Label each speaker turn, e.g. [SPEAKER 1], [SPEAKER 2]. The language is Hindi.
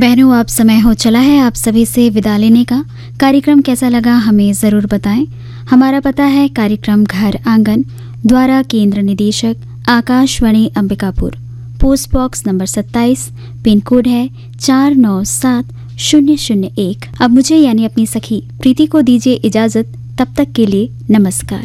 [SPEAKER 1] बहनों, अब समय हो चला है आप सभी से विदा लेने का। कार्यक्रम कैसा लगा हमें ज़रूर बताएं। हमारा पता है कार्यक्रम घर आंगन, द्वारा केंद्र निदेशक Akashvani Ambikapur, post box number 27, pin code है 497001। अब मुझे यानी अपनी सखी प्रीति को दीजिए इजाज़त। तब तक के लिए नमस्कार।